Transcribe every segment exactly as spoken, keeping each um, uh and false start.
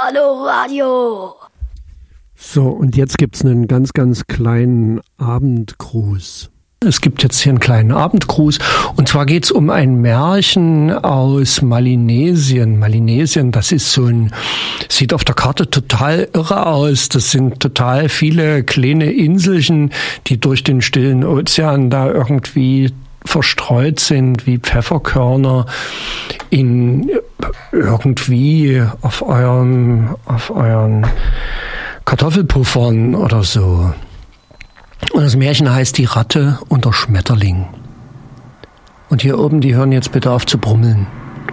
Hallo Radio. So, und jetzt gibt's einen ganz, ganz kleinen Abendgruß. Es gibt jetzt hier einen kleinen Abendgruß, und zwar geht's um ein Märchen aus Melanesien. Melanesien, das ist so ein, sieht auf der Karte total irre aus. Das sind total viele kleine Inselchen, die durch den stillen Ozean da irgendwie verstreut sind, wie Pfefferkörner in irgendwie auf eurem, auf euren Kartoffelpuffern oder so. Und das Märchen heißt Die Ratte und der Schmetterling. Und hier oben, die hören jetzt bitte auf zu brummeln.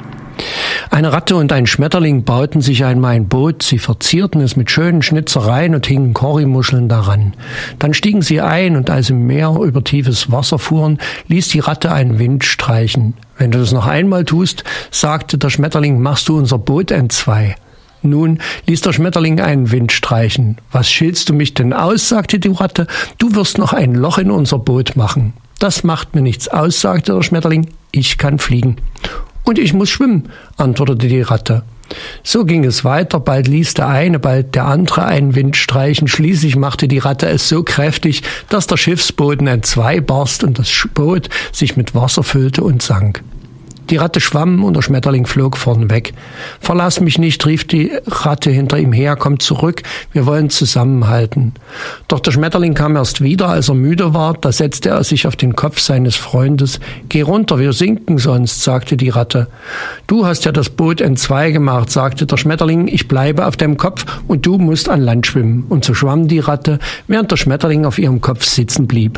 Eine Ratte und ein Schmetterling bauten sich einmal ein Boot, sie verzierten es mit schönen Schnitzereien und hingen Korimuscheln daran. Dann stiegen sie ein, und als im Meer über tiefes Wasser fuhren, ließ die Ratte einen Wind streichen. Wenn du das noch einmal tust, sagte der Schmetterling, machst du unser Boot entzwei. Nun ließ der Schmetterling einen Wind streichen. Was schiltst du mich denn aus, sagte die Ratte, du wirst noch ein Loch in unser Boot machen. Das macht mir nichts aus, sagte der Schmetterling, ich kann fliegen. Und ich muss schwimmen, antwortete die Ratte. So ging es weiter, bald ließ der eine, bald der andere einen Wind streichen. Schließlich machte die Ratte es so kräftig, dass der Schiffsboden entzwei barst und das Boot sich mit Wasser füllte und sank. Die Ratte schwamm und der Schmetterling flog vorn weg. Verlass mich nicht, rief die Ratte hinter ihm her, komm zurück, wir wollen zusammenhalten. Doch der Schmetterling kam erst wieder, als er müde war, da setzte er sich auf den Kopf seines Freundes. Geh runter, wir sinken sonst, sagte die Ratte. Du hast ja das Boot entzwei gemacht, sagte der Schmetterling, ich bleibe auf deinem Kopf und du musst an Land schwimmen. Und so schwamm die Ratte, während der Schmetterling auf ihrem Kopf sitzen blieb.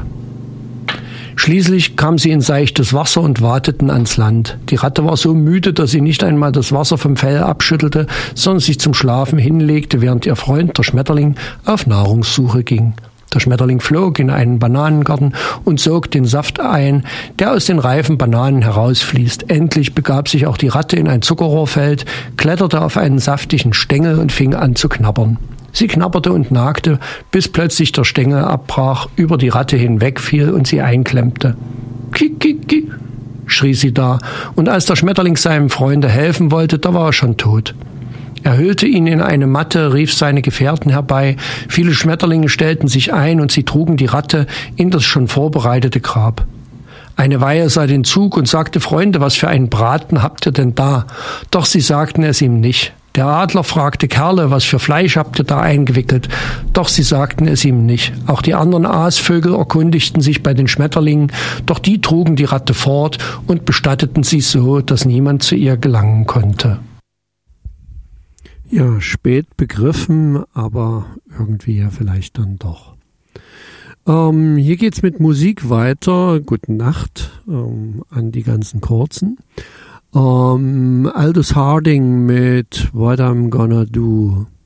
Schließlich kam sie in seichtes Wasser und wateten ans Land. Die Ratte war so müde, dass sie nicht einmal das Wasser vom Fell abschüttelte, sondern sich zum Schlafen hinlegte, während ihr Freund, der Schmetterling, auf Nahrungssuche ging. Der Schmetterling flog in einen Bananengarten und sog den Saft ein, der aus den reifen Bananen herausfließt. Endlich begab sich auch die Ratte in ein Zuckerrohrfeld, kletterte auf einen saftigen Stängel und fing an zu knabbern. Sie knabberte und nagte, bis plötzlich der Stängel abbrach, über die Ratte hinwegfiel und sie einklemmte. Ki, ki, ki, schrie sie da, und als der Schmetterling seinem Freunde helfen wollte, da war er schon tot. Er hüllte ihn in eine Matte, rief seine Gefährten herbei, viele Schmetterlinge stellten sich ein und sie trugen die Ratte in das schon vorbereitete Grab. Eine Weihe sah den Zug und sagte, Freunde, was für einen Braten habt ihr denn da? Doch sie sagten es ihm nicht. Der Adler fragte, Kerle, was für Fleisch habt ihr da eingewickelt? Doch sie sagten es ihm nicht. Auch die anderen Aasvögel erkundigten sich bei den Schmetterlingen, doch die trugen die Ratte fort und bestatteten sie so, dass niemand zu ihr gelangen konnte. Ja, spät begriffen, aber irgendwie ja vielleicht dann doch. Ähm, hier geht's mit Musik weiter. Gute Nacht ähm, an die ganzen Kurzen. Um, Aldous Harding mit What I'm Gonna Do.